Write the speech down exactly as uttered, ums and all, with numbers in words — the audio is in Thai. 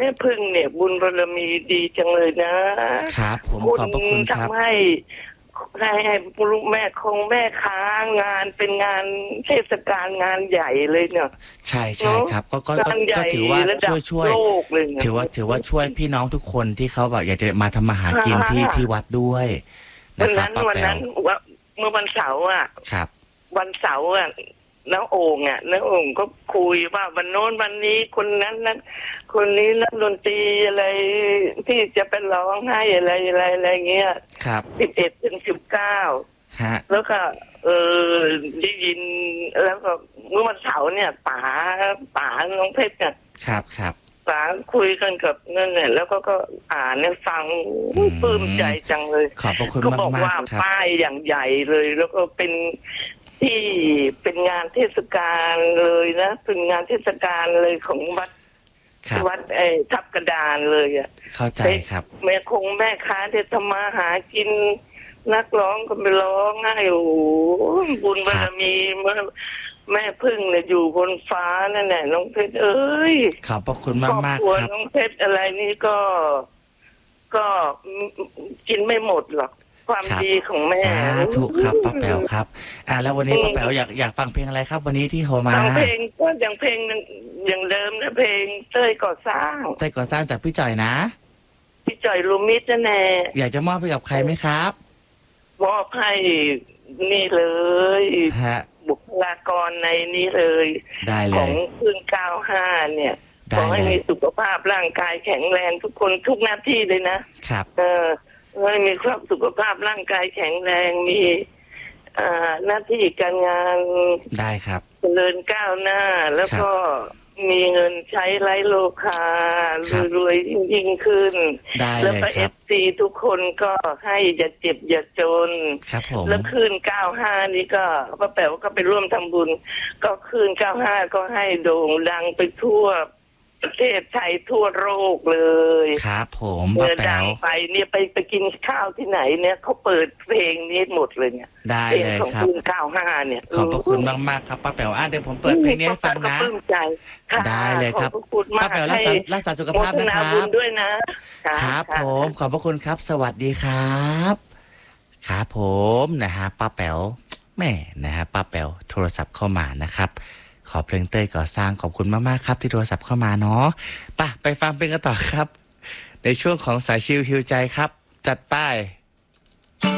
พึ่งเนี่ยบุญบารมีดีจังเลยนะครับผมขอบพระคุณครับทำให้ให้ให้ลูกแม่คงแม่ค้างานเป็นงานเทศกาลงานใหญ่เลยเนาะใช่ใช่ครับก็ก็ก็ถือว่าช่วยช่วยถือว่าถือว่าช่วยพี่น้องทุกคนที่เขาแบบอยากจะมาทำมาหากินที่ที่วัดด้วยนะครับป้าแป๋ววันนั้นว่าเมื่อวันเสาร์อ่ะครับวันเสาร์อ่ะน้าโอ่งอ่ะน้าโอ่งก็คุยว่าวันโน้นวันนี้คนนั้นนั้นคนนี้นักดนตรีอะไรที่จะเป็นร้องให้อะไรอะไรอะไรเงี้ยครับสิบเอ็ดถึงสิบเก้าฮะแล้วก็เออได้ยินแล้วก็เมื่อวันเสาร์เนี่ยป๋าป๋าน้องเพชรเนี่ยครับครับป๋าคุยกันกับนั่นเนี่ยแล้วก็ก็อ่านเนี่ยฟังปลื้มใจจังเลยขอบพระคุณก็มากบอกว่าป้ายอย่างใหญ่เลยแล้วก็เป็นที่เป็นงานเทศกาลเลยนะเป็นงานเทศกาลเลยของวัดวัดไอ้ทับกระดานเลยอ่ะเข้าใจครับแม่คงแม่ค้าที่ทำมาหากินนักร้องก็ไปร้องง่ายโอ้บุญบารมีเมื่อแม่พึ่งเนี่ยอยู่บนฟ้านั่นแหละน้องเพชรเอ้ยขอบพระคุณมากมากครับน้องเพชรอะไรนี่ก็ก็กินไม่หมดหรอกความดีของแม่สาธุครับป้าแป๋วครับอ่าแล้ววันนี้ป้าแป๋วอยากอยากฟังเพลงอะไรครับวันนี้ที่โทรมาฟังเพลงก็อย่างเพลงอย่างเดิมนะเพลงเต้ยก่อสร้างเต้ยก่อสร้างจากพี่จ่อยนะพี่จ่อยลูมิตนั่นแหละอยากจะมอบให้กับใครไหมครับมอบให้นี่เลยบุคลากรในนี้เลยของพึ่งเก้าห้าเนี่ยขอให้มีสุขภาพร่างกายแข็งแรงทุกคนทุกหน้าที่เลยนะครับเออให้มีความสุขภาพร่างกายแข็งแรงมีหน้าที่การงานได้ครับเจริญก้าวหน้าแล้วก็มีเงินใช้ไร้โลคารวยๆยิ่งขึ้นแล้วก็เอฟซีทุกคนก็ให้อย่าเจ็บอย่าจนแล้วคืนเก้าห้านี่ก็ป้าแป๋วก็ไปร่วมทำบุญก็คืนเก้าห้าก็ให้โด่งดังไปทั่วประเทศไทยทั่วโลกเลยครับผมป้าแป๋วไปเนี่ยไปไปกินข้าวที่ไหนเนี่ยเขาเปิดเพลงนี้หมดเลยเนี่ยได้เลยครับของเก้าห้าเนี่ยขอบพระคุณมากมากครับป้าแป๋วอ่ะเดี๋ยวผมเปิดเพลงนี้ให้ฟังนะได้เลยครับป้าแป๋วรักษารักษาสุขภาพนะครับด้วยนะครับผมขอบพระคุณครับสวัสดีครับครับผมนะฮะป้าแป๋วแม่นะฮะป้าแป๋วโทรศัพท์เข้ามานะครับขอเพลงเต้ยก่อสร้างขอบคุณมากๆครับที่โทรศัพท์เข้ามาเนาะป่ะไปฟังเพลงกันต่อครับในช่วงของสายชิลฮิวใจครับจัดไป